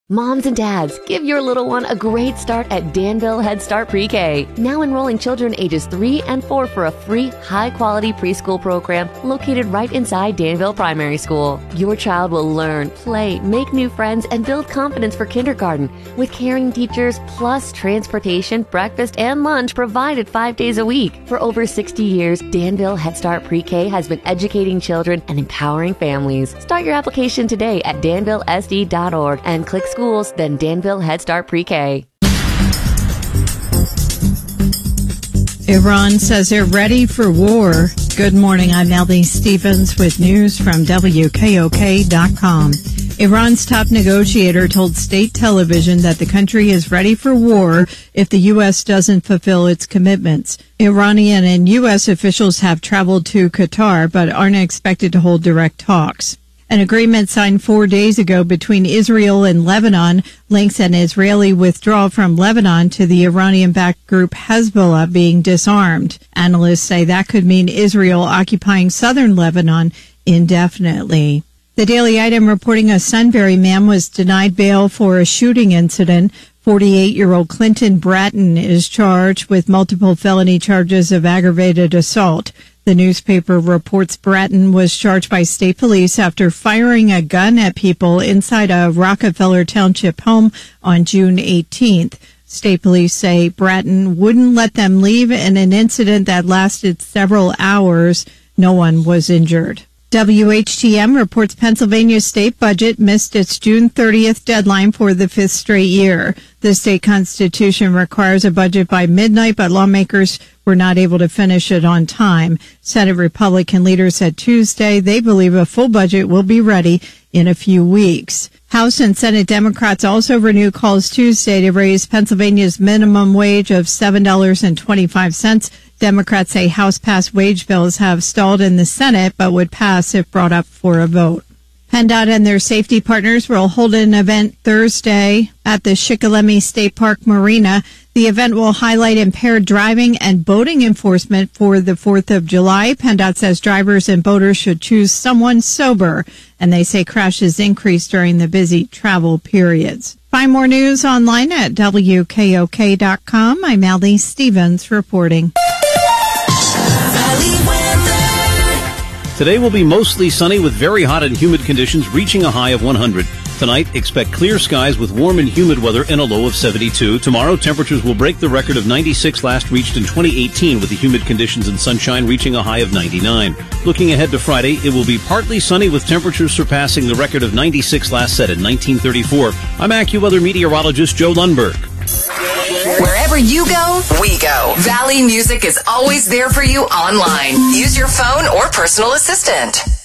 Moms and dads, give your little one a great start at Danville Head Start Pre-K. Now enrolling children ages 3 and 4 for a free, high-quality preschool program located right inside Danville Primary School. Your child will learn, play, make new friends, and build confidence for kindergarten with caring teachers plus transportation, breakfast, and lunch provided 5 days a week. For over 60 years, Danville Head Start Pre-K has been educating children and empowering families. Start your application today at danvillesd.org and click schools, then Danville Head Start Pre-K. Iran says they're ready for war. Good morning, I'm Melody Stevens with news from WKOK.com. Iran's top negotiator told state television that the country is ready for war if the U.S. doesn't fulfill its commitments. Iranian and U.S. officials have traveled to Qatar but aren't expected to hold direct talks. An agreement signed 4 days ago between Israel and Lebanon links an Israeli withdrawal from Lebanon to the Iranian-backed group Hezbollah being disarmed. Analysts say that could mean Israel occupying southern Lebanon indefinitely. The Daily Item reporting a Sunbury man was denied bail for a shooting incident. 48-year-old Clinton Bratton is charged with multiple felony charges of aggravated assault. The newspaper reports Bratton was charged by state police after firing a gun at people inside a Rockefeller Township home on June 18th. State police say Bratton wouldn't let them leave in an incident that lasted several hours. No one was injured. WHTM reports Pennsylvania's state budget missed its June 30th deadline for the 5th straight year. The state constitution requires a budget by midnight, but lawmakers were not able to finish it on time. Senate Republican leaders said Tuesday they believe a full budget will be ready in a few weeks. House and Senate Democrats also renew calls Tuesday to raise Pennsylvania's minimum wage of $7.25. Democrats say House-passed wage bills have stalled in the Senate but would pass if brought up for a vote. PennDOT and their safety partners will hold an event Thursday at the Shikellamy State Park Marina. The event will highlight impaired driving and boating enforcement for the 4th of July. PennDOT says drivers and boaters should choose someone sober, and they say crashes increase during the busy travel periods. Find more news online at WKOK.com. I'm Allie Stevens reporting. Today will be mostly sunny with very hot and humid conditions reaching a high of 100. Tonight, expect clear skies with warm and humid weather and a low of 72. Tomorrow, temperatures will break the record of 96 last reached in 2018 with the humid conditions and sunshine reaching a high of 99. Looking ahead to Friday, it will be partly sunny with temperatures surpassing the record of 96 last set in 1934. I'm AccuWeather meteorologist Joe Lundberg. Wherever you go, we go. Valley Music is always there for you online. Use your phone or personal assistant.